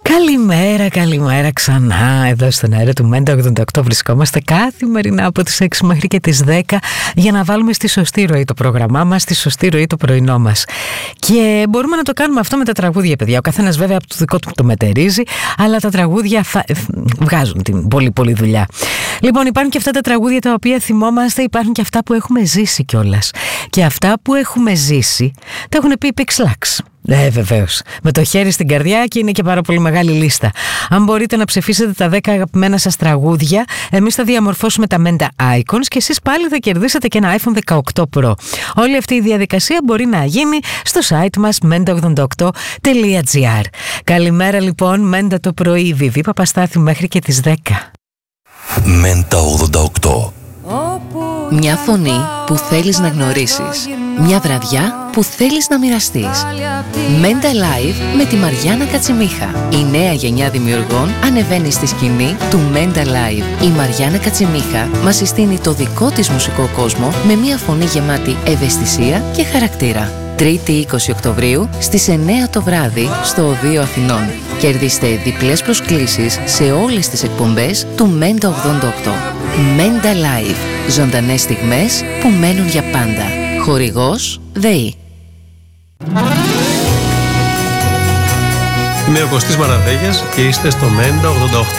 Καλημέρα ξανά εδώ στον αέρα του Μέντα 88. Βρισκόμαστε καθημερινά από τις 6 μέχρι και τις 10 για να βάλουμε στη σωστή ροή το πρόγραμμά μας, στη σωστή ροή το πρωινό μας. Και μπορούμε να το κάνουμε αυτό με τα τραγούδια, παιδιά. Ο καθένας βέβαια από το δικό του το μετερίζει, αλλά τα τραγούδια βγάζουν την πολύ δουλειά. Λοιπόν, υπάρχουν και αυτά τα τραγούδια τα οποία θυμόμαστε, υπάρχουν και αυτά που έχουμε ζήσει κιόλας. Και αυτά που έχουμε ζήσει τα έχουν πει οι Pixlax. Βεβαίως. Με το χέρι στην καρδιά, και είναι και πάρα πολύ μεγάλη λίστα. Αν μπορείτε να ψηφίσετε τα 10 αγαπημένα σας τραγούδια, εμείς θα διαμορφώσουμε τα Menda Icons και εσείς πάλι θα κερδίσετε και ένα iPhone 18 Pro. Όλη αυτή η διαδικασία μπορεί να γίνει στο site μας menda88.gr. Καλημέρα λοιπόν, Menda το πρωί, Βιβί Παπαστάθη μέχρι και τις 10. Μέντα 88. Μια φωνή που θέλεις να γνωρίσεις. Μια βραδιά που θέλεις να μοιραστείς. Μέντα Live με τη Μαριάννα Κατσιμίχα. Η νέα γενιά δημιουργών ανεβαίνει στη σκηνή του Μέντα Live. Η Μαριάννα Κατσιμίχα μας συστήνει το δικό της μουσικό κόσμο με μια φωνή γεμάτη ευαισθησία και χαρακτήρα. Τρίτη 20 Οκτωβρίου στις 9 το βράδυ στο Οδείο Αθηνών. Κερδίστε διπλές προσκλήσεις σε όλες τις εκπομπές του Μέντα 88. Μέντα Live. Ζωντανές στιγμές που μένουν για πάντα. Χορηγός ΔΕΗ. Είμαι ο Κωστής Μαραδέγιας και είστε στο Μέντα 88.